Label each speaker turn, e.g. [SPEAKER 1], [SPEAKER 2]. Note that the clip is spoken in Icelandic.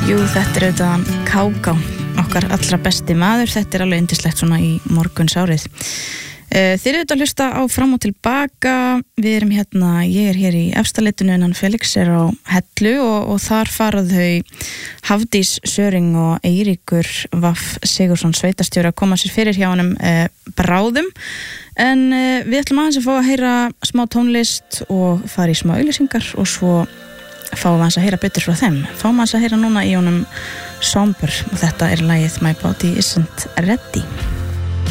[SPEAKER 1] Jú, þetta auðvitað Káká, okkar allra besti maður. Þetta alveg yndislegt svona í morgunsárið. Þið auðvitað að hlusta á Fram og tilbaka. Við erum hérna, ég er hér í Efstaleitinu en Felix er á Hellu og þar farað þau Hafdís Söring og Eiríkur Vaff Sigursson sveitastjóri að koma sér fyrir hjá honum bráðum. En við ætlum aðeins að fá að heyra smá tónlist og fara í smá auglýsingar og svo fáum við aðeins að heyra betur frá þeim. Fáum við aðeins að heyra núna í honum Somber og þetta lagið My Body Isn't Ready.